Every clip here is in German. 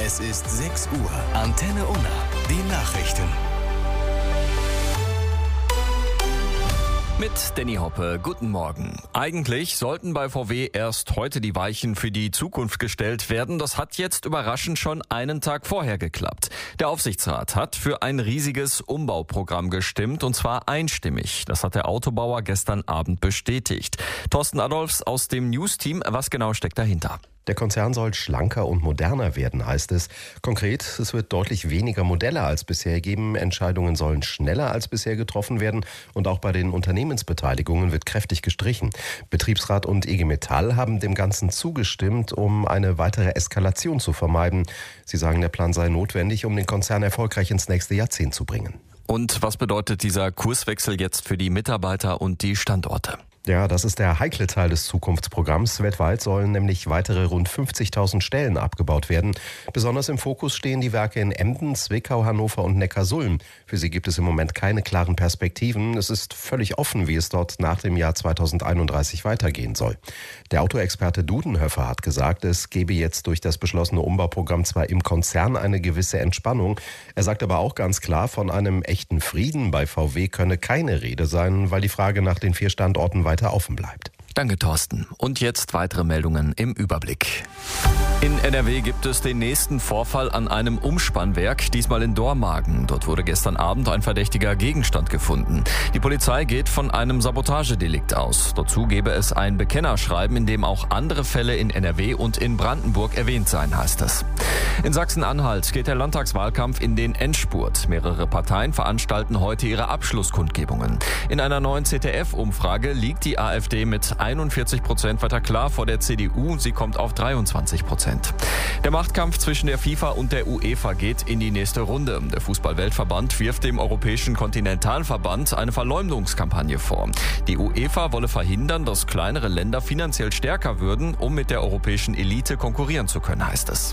Es ist 6 Uhr. Antenne Unna. Die Nachrichten. Mit Danny Hoppe, guten Morgen. Eigentlich sollten bei VW erst heute die Weichen für die Zukunft gestellt werden. Das hat jetzt überraschend schon einen Tag vorher geklappt. Der Aufsichtsrat hat für ein riesiges Umbauprogramm gestimmt, und zwar einstimmig. Das hat der Autobauer gestern Abend bestätigt. Thorsten Adolfs aus dem News-Team, was genau steckt dahinter? Der Konzern soll schlanker und moderner werden, heißt es. Konkret, es wird deutlich weniger Modelle als bisher geben. Entscheidungen sollen schneller als bisher getroffen werden. Und auch bei den Unternehmensbeteiligungen wird kräftig gestrichen. Betriebsrat und IG Metall haben dem Ganzen zugestimmt, um eine weitere Eskalation zu vermeiden. Sie sagen, der Plan sei notwendig, um den Konzern erfolgreich ins nächste Jahrzehnt zu bringen. Und was bedeutet dieser Kurswechsel jetzt für die Mitarbeiter und die Standorte? Ja, das ist der heikle Teil des Zukunftsprogramms. Weltweit sollen nämlich weitere rund 50.000 Stellen abgebaut werden. Besonders im Fokus stehen die Werke in Emden, Zwickau, Hannover und Neckarsulm. Für sie gibt es im Moment keine klaren Perspektiven. Es ist völlig offen, wie es dort nach dem Jahr 2031 weitergehen soll. Der Autoexperte Dudenhöfer hat gesagt, es gebe jetzt durch das beschlossene Umbauprogramm zwar im Konzern eine gewisse Entspannung. Er sagt aber auch ganz klar, von einem echten Frieden bei VW könne keine Rede sein, weil die Frage nach den 4 Standorten weiter offen bleibt. Danke, Thorsten. Und jetzt weitere Meldungen im Überblick. In NRW gibt es den nächsten Vorfall an einem Umspannwerk, diesmal in Dormagen. Dort wurde gestern Abend ein verdächtiger Gegenstand gefunden. Die Polizei geht von einem Sabotagedelikt aus. Dazu gebe es ein Bekennerschreiben, in dem auch andere Fälle in NRW und in Brandenburg erwähnt seien, heißt es. In Sachsen-Anhalt geht der Landtagswahlkampf in den Endspurt. Mehrere Parteien veranstalten heute ihre Abschlusskundgebungen. In einer neuen ZDF-Umfrage liegt die AfD mit 41% weiter klar vor der CDU. Sie kommt auf 23%. Der Machtkampf zwischen der FIFA und der UEFA geht in die nächste Runde. Der Fußball-Weltverband wirft dem Europäischen Kontinentalverband eine Verleumdungskampagne vor. Die UEFA wolle verhindern, dass kleinere Länder finanziell stärker würden, um mit der europäischen Elite konkurrieren zu können, heißt es.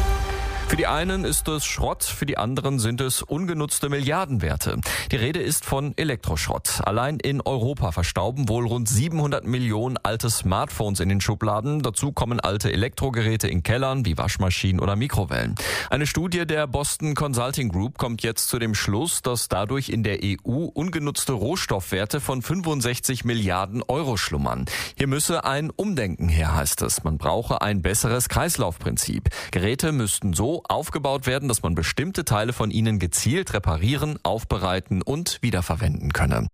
Für die einen ist es Schrott, für die anderen sind es ungenutzte Milliardenwerte. Die Rede ist von Elektroschrott. Allein in Europa verstauben wohl rund 700 Millionen alte Smartphones in den Schubladen. Dazu kommen alte Elektrogeräte in Kellern wie Waschmaschinen oder Mikrowellen. Eine Studie der Boston Consulting Group kommt jetzt zu dem Schluss, dass dadurch in der EU ungenutzte Rohstoffwerte von 65 Milliarden Euro schlummern. Hier müsse ein Umdenken her, heißt es. Man brauche ein besseres Kreislaufprinzip. Geräte müssten so aufgebaut werden, dass man bestimmte Teile von ihnen gezielt reparieren, aufbereiten und wiederverwenden könne.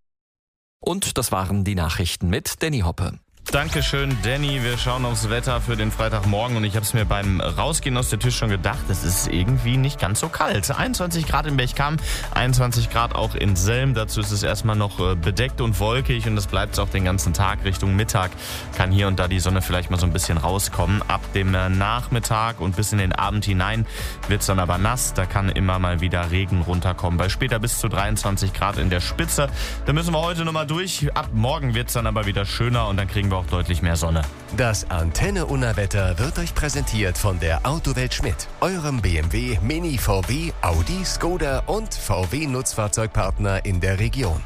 Und das waren die Nachrichten mit Danny Hoppe. Dankeschön, Danny. Wir schauen aufs Wetter für den Freitagmorgen und ich habe es mir beim Rausgehen aus der Tür schon gedacht, es ist irgendwie nicht ganz so kalt. 21 Grad in Bechkam, 21 Grad auch in Selm. Dazu ist es erstmal noch bedeckt und wolkig und das bleibt es auch den ganzen Tag. Richtung Mittag kann hier und da die Sonne vielleicht mal so ein bisschen rauskommen. Ab dem Nachmittag und bis in den Abend hinein wird es dann aber nass. Da kann immer mal wieder Regen runterkommen. Bei später bis zu 23 Grad in der Spitze. Da müssen wir heute nochmal durch. Ab morgen wird es dann aber wieder schöner und dann kriegen wir auch deutlich mehr Sonne. Das Antenne Unna Wetter wird euch präsentiert von der Autowelt Schmidt, eurem BMW, Mini, VW, Audi, Skoda und VW Nutzfahrzeugpartner in der Region.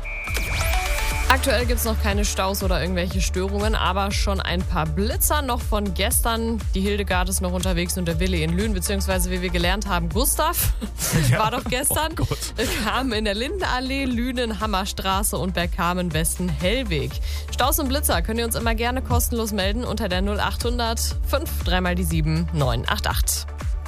Aktuell gibt es noch keine Staus oder irgendwelche Störungen, aber schon ein paar Blitzer noch von gestern. Die Hildegard ist noch unterwegs und der Willi in Lünen, beziehungsweise wie wir gelernt haben, Gustav, war doch gestern, kam in der Lindenallee, Lünen, Hammerstraße und Bergkamen, Westen, Hellweg. Staus und Blitzer könnt ihr uns immer gerne kostenlos melden unter der 0800 5 3 mal die 7 988.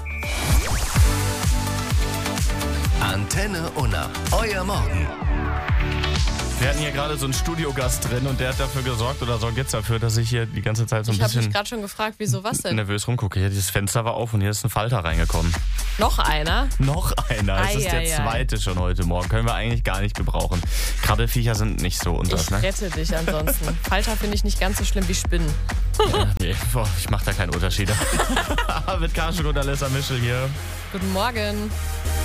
Antenne Unna, euer Morgen. Wir hatten hier gerade so einen Studiogast drin und der hat dafür gesorgt oder sorgt jetzt dafür, dass ich hier die ganze Zeit so ein Ich habe bisschen mich gerade schon gefragt, wieso, was denn? nervös rumgucke. Hier, dieses Fenster war auf und hier ist ein Falter reingekommen. Noch einer? Noch einer. Es ist der zweite schon heute Morgen. Können wir eigentlich gar nicht gebrauchen. Krabbelfiecher sind nicht so unter. Ich rette dich ansonsten. Falter finde ich nicht ganz so schlimm wie Spinnen. Ja, nee, ich mache da keinen Unterschied. Mit Karschuk und Alessa Mischel hier. Guten Morgen.